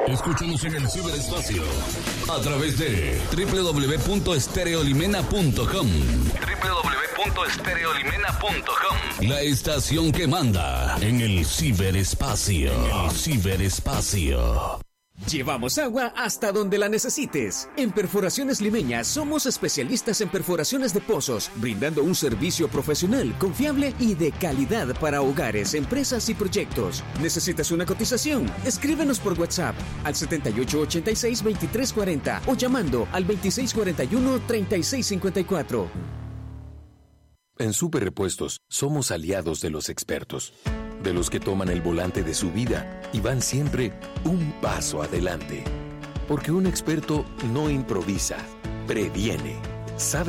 Escúchanos en el ciberespacio a través de www.estereolimena.com. www.estereolimena.com. La estación que manda en el ciberespacio. Llevamos agua hasta donde la necesites. En Perforaciones Limeñas somos especialistas en perforaciones de pozos, brindando un servicio profesional, confiable y de calidad para hogares, empresas y proyectos. ¿Necesitas una cotización? Escríbenos por WhatsApp al 7886-2340 o llamando al 2641-3654. En Super Repuestos somos aliados de los expertos, de los que toman el volante de su vida y van siempre un paso adelante. Porque un experto no improvisa, previene, sabe